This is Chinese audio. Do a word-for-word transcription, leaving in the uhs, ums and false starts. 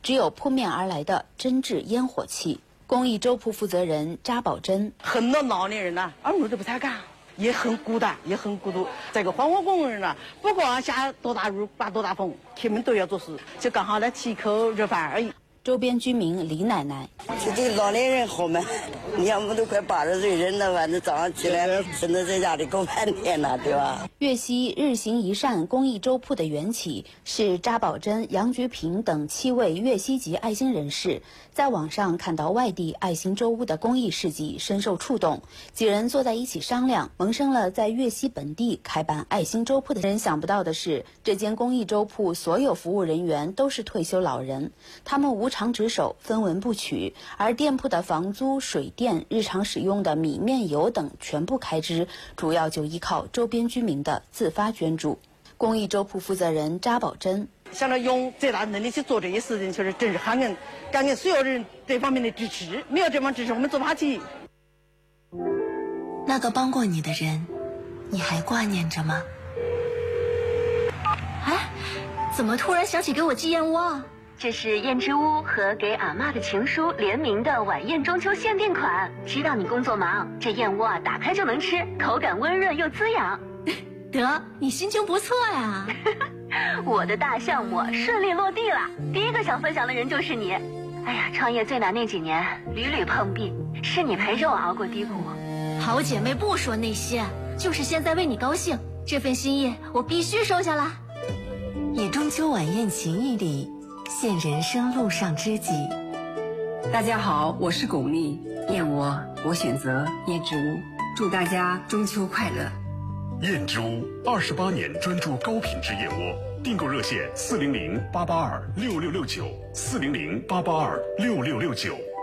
只有扑面而来的真挚烟火气。公益粥铺负责人扎宝珍： 很多老年人呢、啊，儿女都不太干，也很孤单，也很孤独。这个黄花工人呢，不管下多大雨，刮多大风，他们都要做事，就刚好来提一口热饭而已。 周边居民李奶奶： 这对老年人好嘛？你看我们都快八十岁人了，反正早上起来只能在家里搞半天了，对吧？ 粤西日行一善公益粥铺的缘起是扎宝珍、杨菊平等七位粤西籍爱心人士在网上看到外地爱心粥屋的公益事迹，深受触动。几人坐在一起商量，萌生了在粤西本地开办爱心粥铺的人。想不到的是，这间公益粥铺所有服务人员都是退休老人，他们无偿值守，分文不取，而店铺的房租、水电、日常使用的米面油等全部开支，主要就依靠周边居民的自发捐助。公益粥铺负责人扎宝珍： 想着用最大能力去做这些事情，确实真是感恩感恩所有人这方面的支持，没有这方支持，我们做不下去。 那个帮过你的人，你还挂念着吗？ 哎，怎么突然想起给我寄燕窝啊？ 这是燕之屋和给阿嬷的情书联名的晚宴中秋限定款。知道你工作忙，这燕窝啊打开就能吃，口感温润又滋养。 得，你心情不错呀。 我的大项目顺利落地了，第一个想分享的人就是你。哎呀，创业最难那几年屡屡碰壁，是你陪着我熬过低谷。 好姐妹不说那些，就是现在为你高兴，这份心意我必须收下来。 以中秋晚宴情谊里现人生路上知己。 大家好，我是巩俐，燕窝我选择燕之屋，祝大家中秋快乐。 燕之屋二十八年专注高品质燕窝，订购热线四零零八八二六六六九四零零八八二六六六九。